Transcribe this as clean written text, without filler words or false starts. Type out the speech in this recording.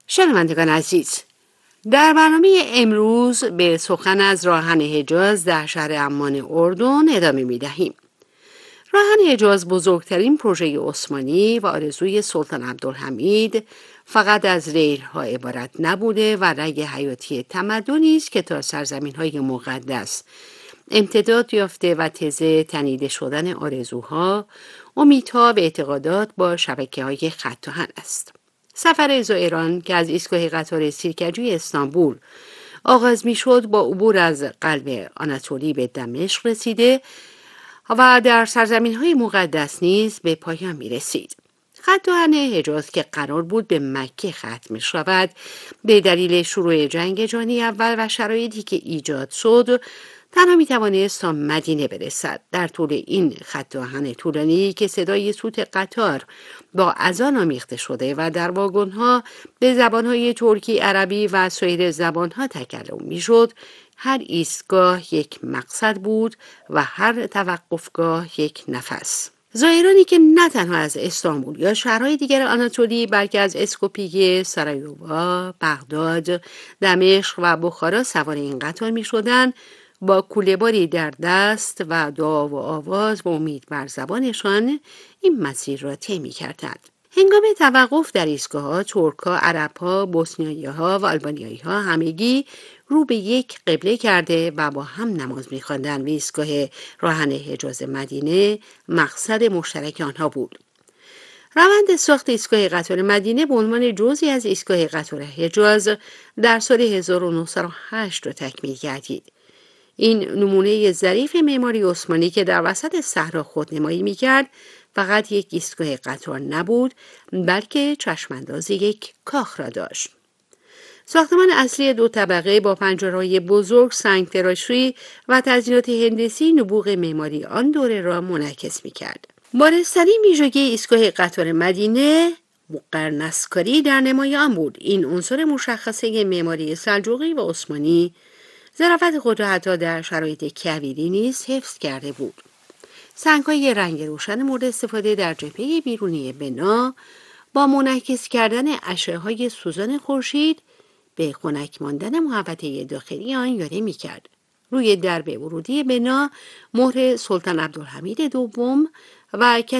شنوندگان عزیز، در برنامه امروز به سخن از راهن حجاز در شهر عمان اردن ادامه می دهیم. راهن حجاز بزرگترین پروژه عثمانی و آرزوی سلطان عبدالحمید فقط از ریل‌ها عبارت نبوده و رگ حیاتی تمدنی است که تا سرزمین‌های مقدس امتداد یافته و تزه تنیده شدن آرزوها، امیدها و اعتقادات با شبکه‌های خط آهن است. سفر زائران که از ایستگاه قطار سیرکجوی استانبول آغاز می شد با عبور از قلب آناتولی به دمشق رسیده و در سرزمین‌های مقدس نیز به پایان می رسید. خط آهن حجاز که قرار بود به مکه ختم شود به دلیل شروع جنگ جهانی اول و شرایطی که ایجاد شد تنها می توانست تا مدینه برسد. در طول این خط آهن طولانی که صدای سوت قطار با اذان آمیخته شده و در واگن‌ها به زبان‌های ترکی، عربی و سایر زبان‌ها تکلم می‌شد، هر ایستگاه یک مقصد بود و هر توقفگاه یک نفس. زائرانی که نه تنها از استانبول یا شهرهای دیگر آناتولی بلکه از اسکوپیه، سارایووا، بغداد، دمشق و بخارا سوار این قطار می‌شدند، با کوله‌باری در دست و دعا و آواز و امید بر زبانشان این مسیر را طی می‌کردند. هنگام توقف در ایستگاه‌ها، ترک‌ها، عرب‌ها، بوسنیایی‌ها و آلبانیایی‌ها همگی رو به یک قبله کرده و با هم نماز می‌خواندند و ایستگاه راهن حجاز مدینه مقصد مشترک آنها بود. روند ساخت ایستگاه قطار مدینه به عنوان جزئی از ایستگاه قطار حجاز در سال 1908 را تکمیل گردید. این نمونه ظریف معماری عثمانی که در وسط صحرا خودنمایی می‌کرد فقط یک ایستگاه قطار نبود بلکه چشمانداز یک کاخ را داشت. ساختمان اصلی 2 طبقه با پنجره‌های بزرگ، سنگ تراشی و تزئینات هندسی نبوغ معماری آن دوره را منعکس می‌کرد. بارزترین ویژگی ایستگاه قطار مدینه مقرنس‌کاری در نمای آن بود. این عنصر مشخصه معماری سلجوقی و عثمانی ظرافت خود را حتی در شرایط کویری نیز حفظ کرده بود. سنگ‌های رنگ روشن مورد استفاده در جبهه بیرونی بنا با منعکس کردن اشعه‌های سوزان خورشید به خنک ماندن محوطه داخلی آن یاری می‌کرد. روی درب ورودی بنا مهر سلطان عبدالحمید دوم و